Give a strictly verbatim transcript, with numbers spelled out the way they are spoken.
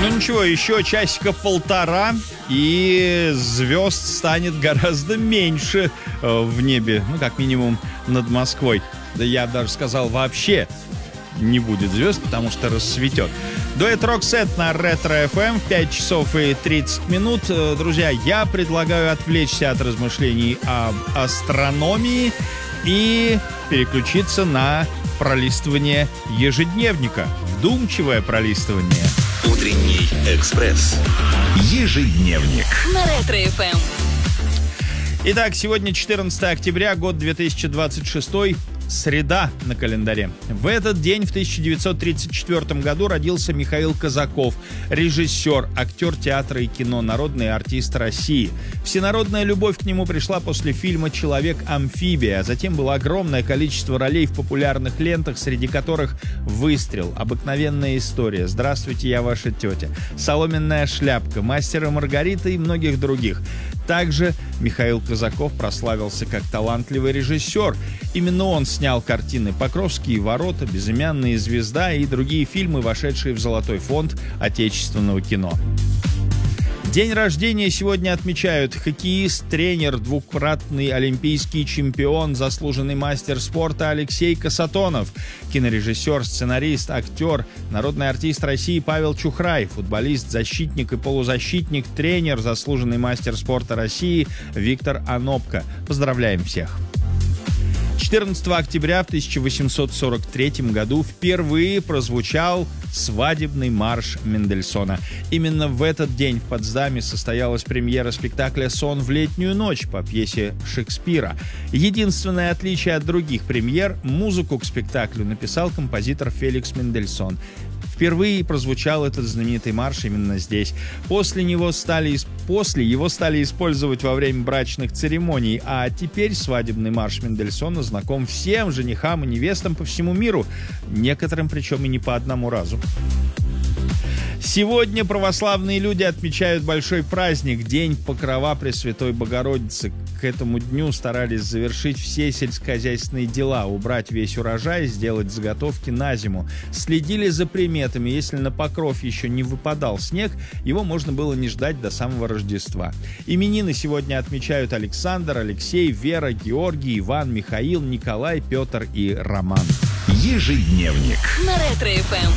Ну ничего, еще часика полтора, и звезд станет гораздо меньше э, в небе, ну, как минимум над Москвой. Да я бы даже сказал, вообще не будет звезд, потому что рассветет. Дуэт Роксет на Ретро эф эм в пять часов и тридцать минут. Друзья, я предлагаю отвлечься от размышлений об астрономии и переключиться на пролистывание ежедневника. Вдумчивое пролистывание. Утренний экспресс. Ежедневник. На Ретро эф эм. Итак, сегодня четырнадцатое октября, год две тысячи двадцать шестой. Среда на календаре. В этот день, в тысяча девятьсот тридцать четвёртом году, родился Михаил Казаков, режиссер, актер театра и кино, народный артист России. Всенародная любовь к нему пришла после фильма «Человек-амфибия», а затем было огромное количество ролей в популярных лентах, среди которых «Выстрел», «Обыкновенная история», «Здравствуйте, я ваша тетя», «Соломенная шляпка», «Мастер и Маргарита» и многих других. Также Михаил Казаков прославился как талантливый режиссер. Именно он снял картины «Покровские ворота», «Безымянная звезда» и другие фильмы, вошедшие в золотой фонд отечественного кино. День рождения сегодня отмечают хоккеист, тренер, двукратный олимпийский чемпион, заслуженный мастер спорта Алексей Касатонов, кинорежиссер, сценарист, актер, народный артист России Павел Чухрай, футболист, защитник и полузащитник, тренер, заслуженный мастер спорта России Виктор Анопко. Поздравляем всех! четырнадцатого октября в тысяча восемьсот сорок третьем году впервые прозвучал свадебный марш Мендельсона. Именно в этот день в Потсдаме состоялась премьера спектакля «Сон в летнюю ночь» по пьесе Шекспира. Единственное отличие от других премьер — музыку к спектаклю написал композитор Феликс Мендельсон. Впервые прозвучал этот знаменитый марш именно здесь. После него стали, после его стали использовать во время брачных церемоний, а теперь свадебный марш Мендельсона знаком всем женихам и невестам по всему миру, некоторым причем и не по одному разу. Сегодня православные люди отмечают большой праздник — День Покрова Пресвятой Богородицы. К этому дню старались завершить все сельскохозяйственные дела, убрать весь урожай, сделать заготовки на зиму. Следили за приметами. Если на Покров еще не выпадал снег, его можно было не ждать до самого Рождества. Именины сегодня отмечают Александр, Алексей, Вера, Георгий, Иван, Михаил, Николай, Петр и Роман. Ежедневник. На Ретро эф эм.